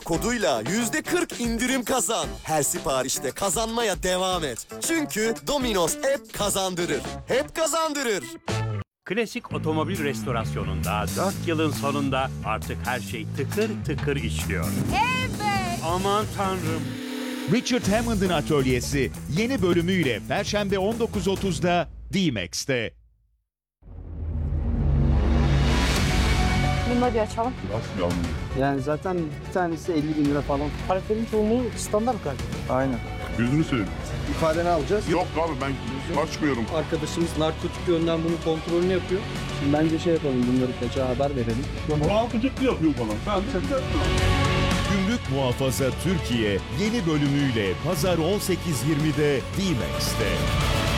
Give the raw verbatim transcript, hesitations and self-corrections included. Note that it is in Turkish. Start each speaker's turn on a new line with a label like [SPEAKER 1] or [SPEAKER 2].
[SPEAKER 1] koduyla yüzde kırk indirim kazan. Her siparişte kazanmaya devam et. Çünkü Domino's hep kazandırır. Hep kazandırır.
[SPEAKER 2] Klasik otomobil restorasyonunda dört yılın sonunda artık her şey tıkır tıkır işliyor.
[SPEAKER 3] Evet.
[SPEAKER 2] Aman tanrım.
[SPEAKER 4] Richard Hammond'ın Atölyesi yeni bölümüyle Perşembe on dokuz otuzda D-Max'te.
[SPEAKER 3] Bunu hadi açalım.
[SPEAKER 5] Yani zaten bir tanesi elli bin lira falan.
[SPEAKER 6] Harflerin çoğunluğu standart galiba.
[SPEAKER 5] Aynen.
[SPEAKER 7] Gözünü seveyim.
[SPEAKER 5] İfadeni alacağız.
[SPEAKER 7] Yok abi ben açmıyorum.
[SPEAKER 5] Arkadaşımız narkotik yönden bunun kontrolünü yapıyor. Şimdi bence şey yapalım, bunları kaça haber verelim.
[SPEAKER 7] Muhafızlık yapıyor falan. Ben de
[SPEAKER 4] Gümrük Muhafaza Türkiye yeni bölümüyle Pazar on sekiz yirmide D-Max'te.